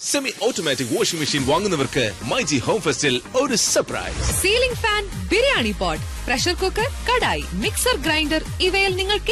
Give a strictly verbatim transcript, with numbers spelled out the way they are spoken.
Semi automatic washing machine വാങ്ങുന്നവർക്ക് myG home ഫെസ്റ്റിൽ ഒരു surprise. Ceiling fan, biryani pot, pressure cooker, kadai, mixer grinder ഇവയിൽ നിങ്ങൾക്ക്